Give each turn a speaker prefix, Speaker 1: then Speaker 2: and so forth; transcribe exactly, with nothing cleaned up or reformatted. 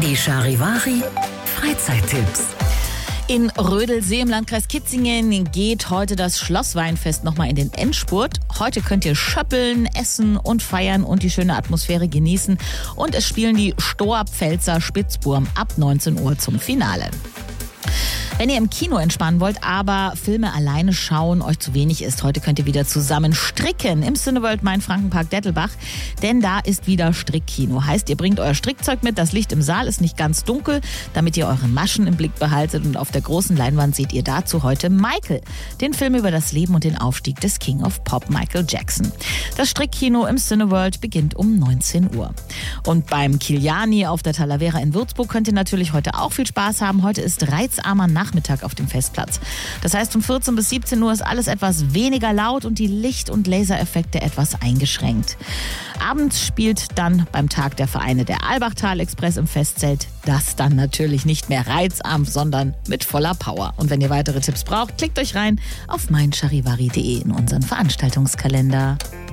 Speaker 1: Die Charivari Freizeittipps.
Speaker 2: In Rödelsee im Landkreis Kitzingen geht heute das Schlossweinfest nochmal in den Endspurt. Heute könnt ihr schöppeln, essen und feiern und die schöne Atmosphäre genießen. Und es spielen die Stoa-Pfälzer Spitzburm ab neunzehn Uhr zum Finale. Wenn ihr im Kino entspannen wollt, aber Filme alleine schauen euch zu wenig ist, heute könnt ihr wieder zusammen stricken im Cineworld Main-Frankenpark Dettelbach, denn da ist wieder Strickkino. Heißt, ihr bringt euer Strickzeug mit, das Licht im Saal ist nicht ganz dunkel, damit ihr eure Maschen im Blick behaltet, und auf der großen Leinwand seht ihr dazu heute Michael, den Film über das Leben und den Aufstieg des King of Pop Michael Jackson. Das Strickkino im Cineworld beginnt um neunzehn Uhr. Und beim Kiliani auf der Talavera in Würzburg könnt ihr natürlich heute auch viel Spaß haben. Heute ist reizarmer Nachmittag auf dem Festplatz. Das heißt, von vierzehn bis siebzehn Uhr ist alles etwas weniger laut und die Licht- und Lasereffekte etwas eingeschränkt. Abends spielt dann beim Tag der Vereine der Albachtal-Express im Festzelt. Das dann natürlich nicht mehr reizarm, sondern mit voller Power. Und wenn ihr weitere Tipps braucht, klickt euch rein auf mein charivari punkt de in unseren Veranstaltungskalender.